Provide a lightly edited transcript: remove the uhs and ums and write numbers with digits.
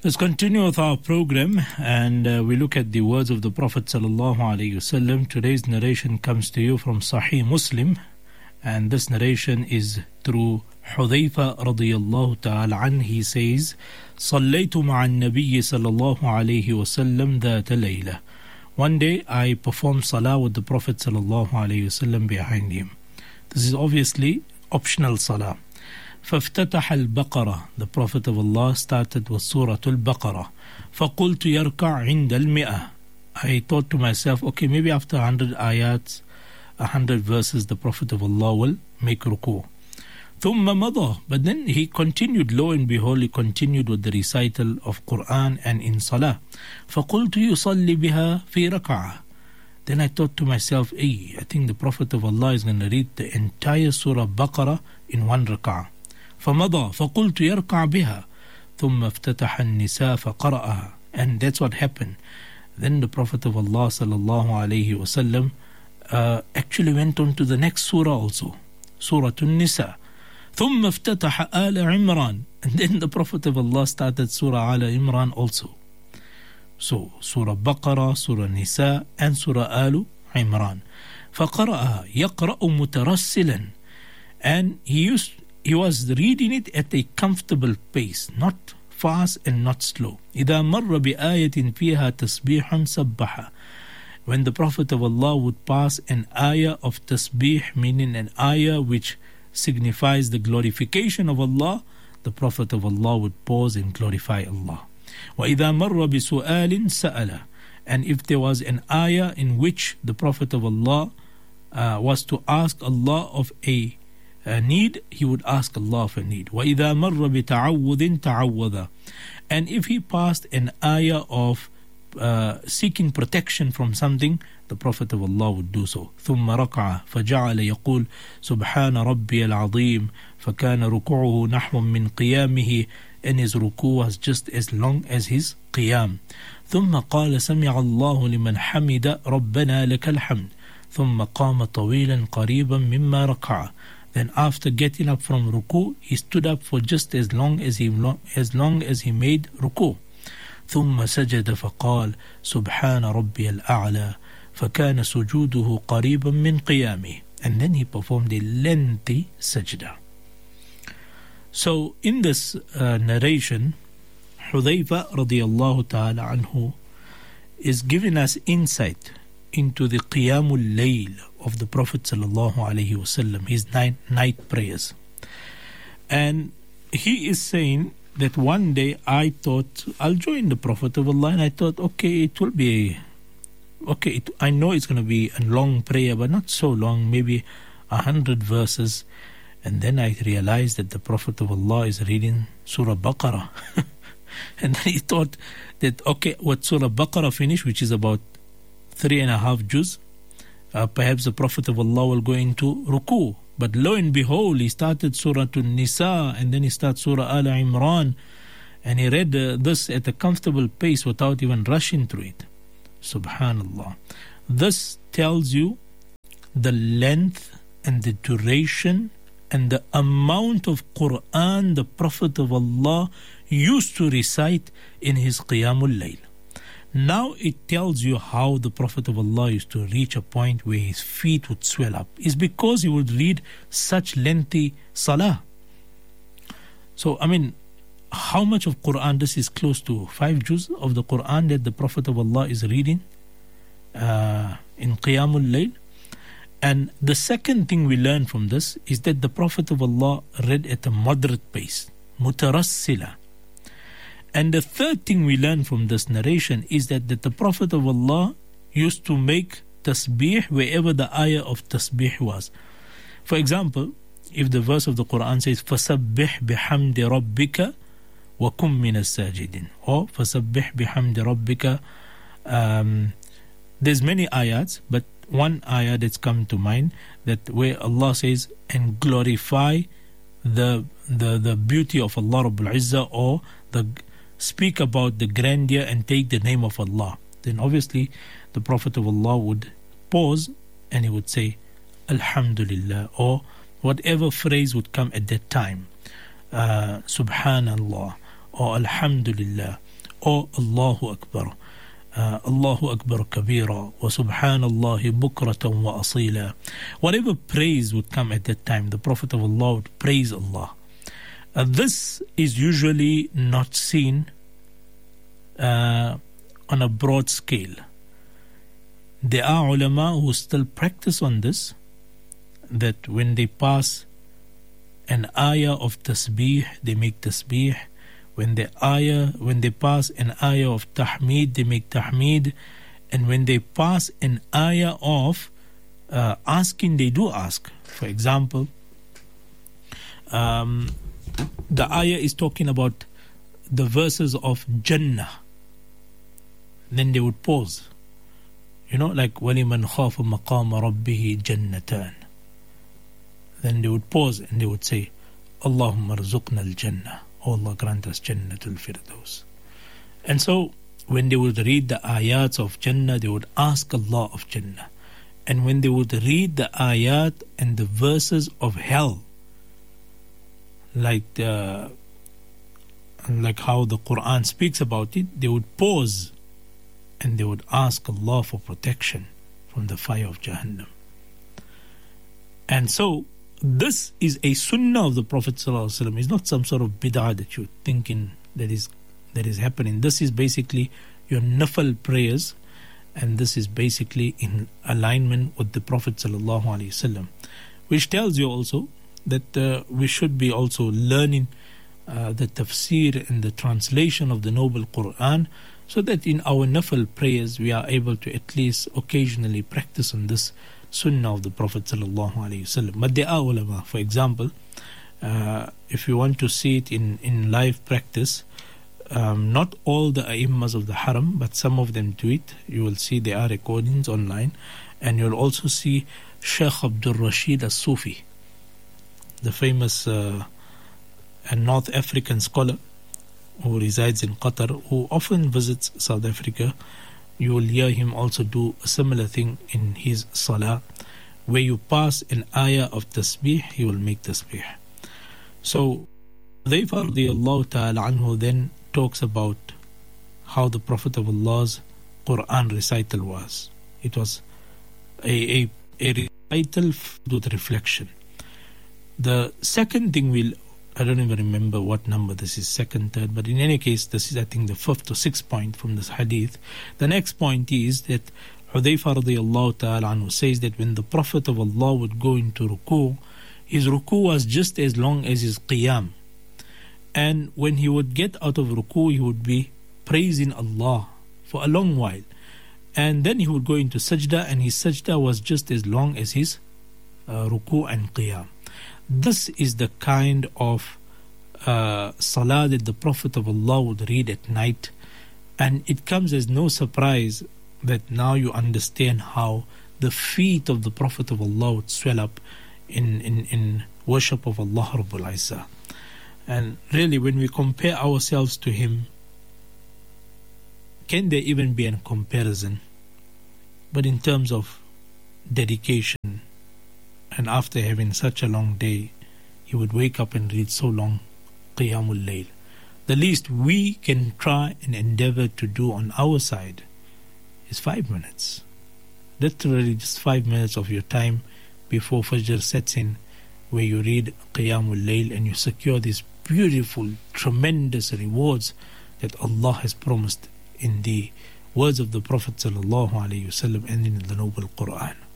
Let's continue with our program, and we look at the words of the Prophet sallallahu alaihi wasallam. Today's narration comes to you from Sahih Muslim, and this narration is through Hudhayfa radiyallahu ta'ala an. He says, صليت مع النبي صلى الله عليه وسلم ذات ليلة. One day I performed salah with the Prophet sallallahu alaihi wasallam behind him. This is obviously optional salah. فافتتح البقرة. The Prophet of Allah started with Surah Al-Baqarah. فقلت يركع عند المئة. I thought to myself, okay, maybe after 100 ayats, 100 verses, the Prophet of Allah will make ruku'. ثم مضى. But then he continued, lo and behold, he continued with the recital of Quran and in salah. فقلت يصلي بها في ركعة. Then I thought to myself, I think the Prophet of Allah is going to read the entire Surah Baqarah in one rak'ah. فمضى فقلت يركع بها ثم افتتح النساء فقرأها. And that's what happened. Then the Prophet of Allah sallallahu alaihi wasallam actually went on to the next surah also, Surah An-Nisa. ثم افتتح آل عمران. And then the Prophet of Allah started Surah Al Imran also. So Surah Baqarah, Surah Nisa, and Surah Al Imran. فقرأها يقرأ مترسلا. And he was reading it at a comfortable pace, not fast and not slow. إذا مر بآية فيها تسبيح سبح. When the Prophet of Allah would pass an ayah of tasbih, meaning an ayah which signifies the glorification of Allah, the Prophet of Allah would pause and glorify Allah. وإذا مر بسؤال سأل. And if there was an ayah in which the Prophet of Allah was to ask Allah of a need, he would ask Allah for need. وَإِذَا مَرَّ بِتَعَوُّذٍ تَعَوَّذَ. And if he passed an ayah of seeking protection from something, the Prophet of Allah would do so. ثُمَّ رَكَعَ فَجَعَلَ يَقُولُ سُبْحَانَ رَبِّيَ الْعَظِيمِ فَكَانَ رُكُوعُهُ نَحْوًا مِّن قِيَامِهِ. And his ruku' was just as long as his qiyam. ثُمَّ قَالَ سَمِعَ اللَّهُ لِمَنْ حَمِدَ رَبَّنَا لَكَ الْحَمْدُ ثُمَّ قَامَ طَوِيلًا قَرِيبًا مِمَّا رَكَعَ. Then after getting up from ruku', he stood up for just as long as he made ruku'. ثم سجد فقال سبحان ربي الأعلى فكان سجوده قريبا من قيامه. And then he performed a lengthy sajda. So in this narration, Hudhayfa radiyallahu ta'ala anhu is giving us insight into the Qiyamul Layl of the Prophet sallallahu alaihi wasallam, his night prayers. And he is saying that one day I thought I'll join the Prophet of Allah, and I thought, okay, it will be I know it's going to be a long prayer, but not so long, maybe 100 verses. And then I realized that the Prophet of Allah is reading Surah Baqarah. And then he thought that, okay, what Surah Baqarah finished, which is about 3.5 juz, perhaps the Prophet of Allah will go into ruku'. But lo and behold, he started Surah An-Nisa, and then he started Surah Al Imran, and he read this at a comfortable pace without even rushing through it. Subhanallah. This tells you the length and the duration and the amount of Quran the Prophet of Allah used to recite in his Qiyamul Layl. Now it tells you how the Prophet of Allah used to reach a point where his feet would swell up. It's because he would read such lengthy salah. So, how much of Quran? This is close to 5 juz of the Quran that the Prophet of Allah is reading in Qiyamul Layl. And the second thing we learn from this is that the Prophet of Allah read at a moderate pace, mutarassila. And the third thing we learn from this narration is that the Prophet of Allah used to make tasbih wherever the ayah of tasbih was. For example, if the verse of the Quran says فَسَبِّحْ بِحَمْدِ رَبِّكَ وَكُمْ مِنَ السَّاجِدِينَ, or فَسَبِّحْ بِحَمْدِ رَبِّكَ, there's many ayats, but one ayah that's come to mind, that where Allah says, and glorify the beauty of Allah Rabbul Izzah, or speak about the grandeur and take the name of Allah. Then obviously the Prophet of Allah would pause and he would say Alhamdulillah, or whatever phrase would come at that time, Subhanallah, or Alhamdulillah, or Allahu Akbar. Allahu Akbar kabira wa subhanallahi bukratan wa asila. Whatever praise would come at that time, the Prophet of Allah would praise Allah. This is usually not seen on a broad scale. There are ulama who still practice on this, that when they pass an ayah of tasbih, they make tasbih. When they pass an ayah of tahmeed, they make tahmeed. And when they pass an ayah of asking, they do ask. For example, the ayah is talking about the verses of Jannah. Then they would pause. Like وَلِمَنْ خَافَ مَقَامَ رَبِّهِ جَنَّتَانِ. Then they would pause and they would say, Allahumma rzuqna al-Jannah. Oh Allah, grant us Jannatul Firdaus. And so, when they would read the ayats of Jannah, they would ask Allah of Jannah. And when they would read the ayat and the verses of hell, like how the Quran speaks about it, they would pause and they would ask Allah for protection from the fire of Jahannam. And so, this is a sunnah of the Prophet ﷺ. It's not some sort of bid'ah that you're thinking that is happening. This is basically your nafal prayers, and this is basically in alignment with the Prophet ﷺ, which tells you also that we should be also learning the tafsir and the translation of the Noble Quran, so that in our nafal prayers we are able to at least occasionally practice on this sunnah of the Prophet ﷺ. But there are ulama, for example, if you want to see it in live practice, not all the ai*immas of the haram, but some of them do it. You will see there are recordings online, and you'll also see Sheikh Abdul Rashid al-Sufi, the famous North African scholar who resides in Qatar, who often visits South Africa. You will hear him also do a similar thing in his salah, where you pass an ayah of tasbih, he will make tasbih. So, Hudhayfah radiyallahu ta'ala anhu then talks about how the Prophet of Allah's Quran recital was. It was a recital with reflection. The second thing I don't even remember what number this is, second, third, but in any case, this is I think the fifth or sixth point from this hadith. The next point is that Hudhayfah radiyallahu ta'ala anhu says that when the Prophet of Allah would go into ruku', his ruku' was just as long as his qiyam. And when he would get out of ruku', he would be praising Allah for a long while. And then he would go into sajda, and his sajda was just as long as his ruku' and qiyam. This is the kind of salah that the Prophet of Allah would read at night, and it comes as no surprise that now you understand how the feet of the Prophet of Allah would swell up in worship of Allah Rabbul Izzah. And really, when we compare ourselves to him, can there even be a comparison? But in terms of dedication, and after having such a long day, he would wake up and read so long Qiyamul Layl. The least we can try and endeavor to do on our side is 5 minutes. Literally just 5 minutes of your time before Fajr sets in, where you read Qiyamul Layl and you secure these beautiful, tremendous rewards that Allah has promised in the words of the Prophet ﷺ and in the Noble Quran.